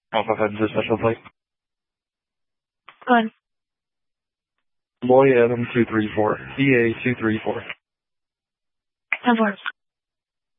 Alpha 5 for special flight. Good. Loy Adam 234. EA 234. 10-4.